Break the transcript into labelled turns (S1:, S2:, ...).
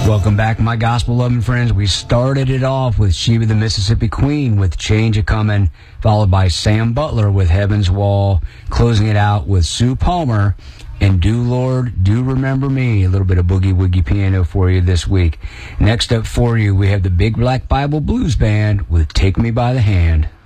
S1: Welcome back, my gospel-loving friends. We started it off with Sheba the Mississippi Queen with Change A-Comin', followed by Sam Butler with Heaven's Wall, closing it out with Sue Palmer and Do Lord, Do Remember Me. A little bit of boogie-woogie piano for you this week. Next up for you, we have the Big Black Bible Blues Band with Take Me by the Hand.